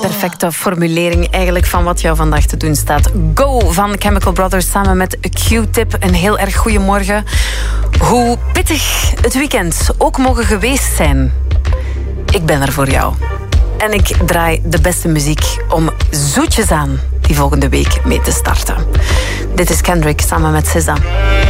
Perfecte formulering eigenlijk van wat jou vandaag te doen staat. Go van Chemical Brothers samen met Q-Tip. Een heel erg goeiemorgen. Hoe pittig het weekend ook mogen geweest zijn. Ik ben er voor jou. En ik draai de beste muziek om zoetjes aan die volgende week mee te starten. Dit is Kendrick samen met SZA.